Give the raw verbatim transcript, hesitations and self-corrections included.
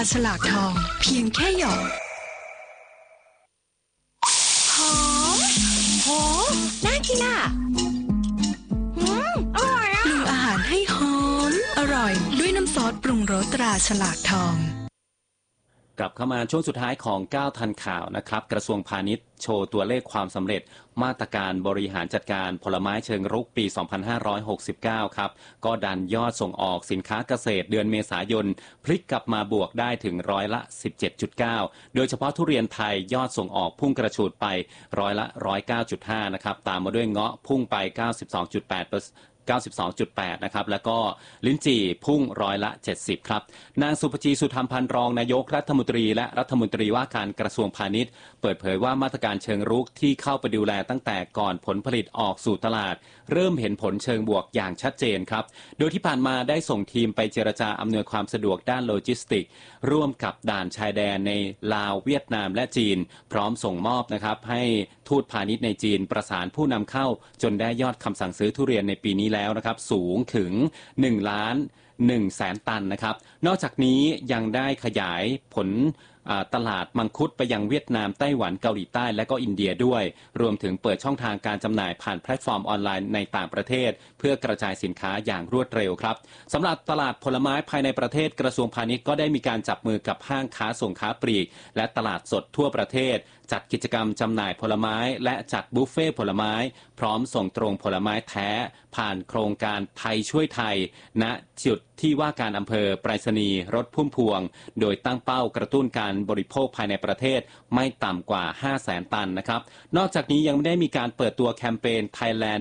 ฉลากทองเพียงแค่หยอดหอมโหน่ากินอ่ะอืมอร่อยอ่ะปรุงอาหารให้หอมอร่อยด้วยน้ำซอสปรุงรสตราฉลากทองกลับเข้ามาช่วงสุดท้ายของเก้าทันข่าวนะครับกระทรวงพาณิชย์โชว์ตัวเลขความสำเร็จมาตรการบริหารจัดการผลไม้เชิงรุกปี สองพันห้าร้อยหกสิบเก้า ครับก็ดันยอดส่งออกสินค้าเกษตรเดือนเมษายนพลิกกลับมาบวกได้ถึงร้อยละ สิบเจ็ดจุดเก้า โดยเฉพาะทุเรียนไทยยอดส่งออกพุ่งกระฉูดไปร้อยละ หนึ่งร้อยเก้าจุดห้า นะครับตามมาด้วยเงาะพุ่งไป เก้าสิบสองจุดแปดเปอร์เซ็นต์เก้าสิบสองจุดแปด นะครับแล้วก็ลิ้นจี่พุ่งร้อยละเจ็ดสิบครับนางสุภจีสุธรรมพันธ์รองนายกรัฐมนตรีและรัฐมนตรีว่าการกระทรวงพาณิชย์เปิดเผยว่ามาตรการเชิงรุกที่เข้าไปดูแลตั้งแต่ก่อนผลผลิตออกสู่ตลาดเริ่มเห็นผลเชิงบวกอย่างชัดเจนครับโดยที่ผ่านมาได้ส่งทีมไปเจรจาอำนวยความสะดวกด้านโลจิสติกร่วมกับด่านชายแดนในลาวเวียดนามและจีนพร้อมส่งมอบนะครับให้ทูตพาณิชย์ในจีนประสานผู้นำเข้าจนได้ยอดคำสั่งซื้อทุเรียนในปีนี้แล้วนะครับสูงถึงหนึ่งล้านหนึ่งแสนตันนะครับนอกจากนี้ยังได้ขยายผลตลาดมังคุดไปยังเวียดนามไต้หวันเกาหลีใต้และก็อินเดียด้วยรวมถึงเปิดช่องทางการจำหน่ายผ่านแพลตฟอร์มออนไลน์ในต่างประเทศเพื่อกระจายสินค้าอย่างรวดเร็วครับสำหรับตลาดผลไม้ภายในประเทศกระทรวงพาณิชย์ก็ได้มีการจับมือกับห้างค้าส่งค้าปลีกและตลาดสดทั่วประเทศจัดกิจกรรมจำหน่ายผลไม้และจัดบุฟเฟ่ผลไม้พร้อมส่งตรงผลไม้แท้ผ่านโครงการไทยช่วยไทยณจุดที่ว่าการอำเภอไปรษณีย์รถพุ่มพวงโดยตั้งเป้ากระตุ้นการบริโภคภายในประเทศไม่ต่ำกว่า ห้าแสน ตันนะครับนอกจากนี้ยังได้มีการเปิดตัวแคมเปญ Thailand